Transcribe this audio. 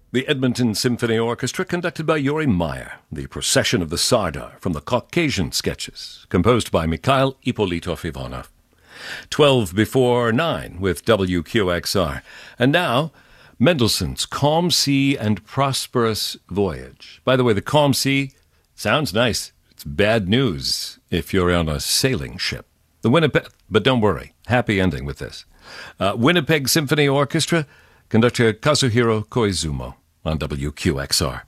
The Edmonton Symphony Orchestra, conducted by Yuri Meyer. The Procession of the Sardar from the Caucasian Sketches, composed by Mikhail Ippolitov Ivanov. 12 before 9 with WQXR. And now, Mendelssohn's Calm Sea and Prosperous Voyage. By the way, the Calm Sea sounds nice. It's bad news if you're on a sailing ship. The Winnipeg, but don't worry, happy ending with this. Winnipeg Symphony Orchestra, conductor Kazuhiro Koizumo on WQXR.